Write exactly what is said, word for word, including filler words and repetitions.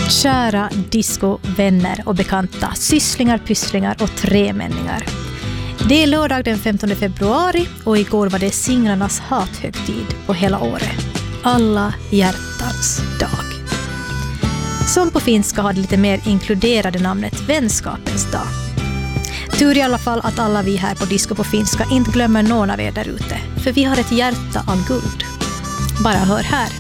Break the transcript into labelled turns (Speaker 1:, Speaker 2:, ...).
Speaker 1: Kära disco-vänner och bekanta, sysslingar, pysslingar och tremänningar. Det är lördag den femtonde februari och igår var det singlarnas hathögtid på hela året. Alla hjärtans dag. Som på finska har det lite mer inkluderade namnet vänskapens dag. Tur i alla fall att alla vi här på Disco på finska inte glömmer någon av er där ute. För vi har ett hjärta av guld. Bara hör här.